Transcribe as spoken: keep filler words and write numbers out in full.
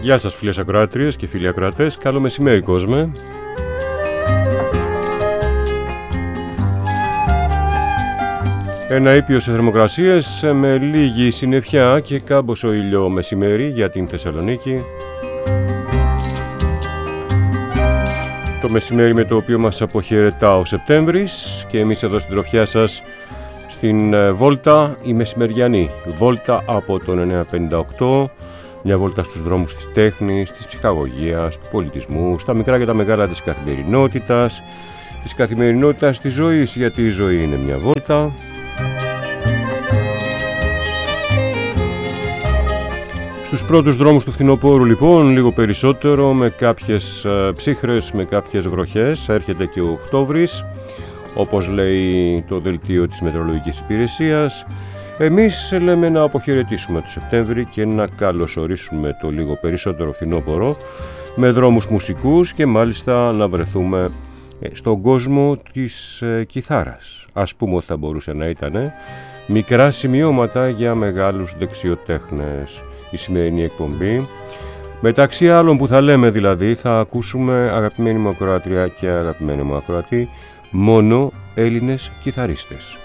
Γεια σας φίλες ακροάτριες και φίλοι ακροατές, καλό μεσημέρι κόσμε. Ένα ήπιο σε θερμοκρασίες με λίγη συννεφιά και κάμποσο ήλιο μεσημέρι για την Θεσσαλονίκη. Το μεσημέρι με το οποίο μας αποχαιρετά ο Σεπτέμβρης και εμείς εδώ στην τροφιά σας στην Βόλτα η μεσημεριανή Βόλτα από τον εννιακόσια πενήντα οκτώ. Μια βόλτα στους δρόμους της τέχνης, της ψυχαγωγίας, του πολιτισμού, στα μικρά και τα μεγάλα της καθημερινότητας, της καθημερινότητας της ζωής, γιατί η ζωή είναι μια βόλτα. Στους πρώτους δρόμους του φθινοπόρου λοιπόν, λίγο περισσότερο, με κάποιες ε, ψύχρες, με κάποιες βροχές, έρχεται και ο Οκτώβρης, όπως λέει το δελτίο της Μετεωρολογικής Υπηρεσίας. Εμείς λέμε να αποχαιρετήσουμε το Σεπτέμβρη και να καλωσορίσουμε το λίγο περισσότερο φθινόπωρο με δρόμους μουσικούς και μάλιστα να βρεθούμε στον κόσμο της ε, κιθάρας. Ας πούμε ότι θα μπορούσε να ήταν μικρά σημειώματα για μεγάλους δεξιοτέχνες η σημερινή εκπομπή. Μεταξύ άλλων που θα λέμε δηλαδή, θα ακούσουμε, αγαπημένη μου ακροάτρια και αγαπημένη μου ακροατή, μόνο Έλληνες κιθαρίστες.